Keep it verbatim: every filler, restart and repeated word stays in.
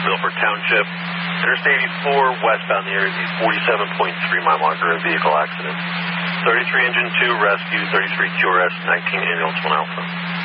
Milford Township. Interstate eighty-four, westbound the area of the forty-seven point three mile marker, a vehicle accident. thirty-three Engine two Rescue, thirty-three Q R S, nineteen Ambulance one Alpha.